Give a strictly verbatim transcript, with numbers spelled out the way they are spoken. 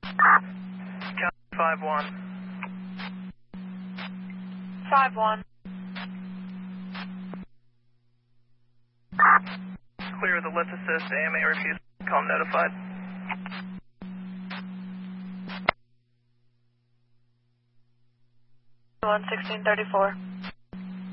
five one. five one. Clear the lift assist, A M A refused. Call notified. one sixteen thirty-four.